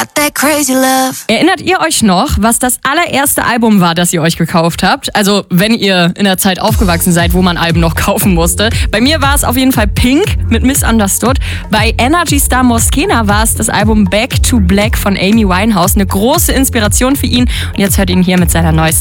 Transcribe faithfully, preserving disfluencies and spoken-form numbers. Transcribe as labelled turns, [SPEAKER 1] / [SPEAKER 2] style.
[SPEAKER 1] Erinnert ihr euch noch, was das allererste Album war, das ihr euch gekauft habt? Also wenn ihr in der Zeit aufgewachsen seid, wo man Alben noch kaufen musste. Bei mir war es auf jeden Fall Pink mit Misunderstood. Bei Energy Star Moschena war es das Album Back to Black von Amy Winehouse. Eine große Inspiration für ihn. Und jetzt hört ihn hier mit seiner neuesten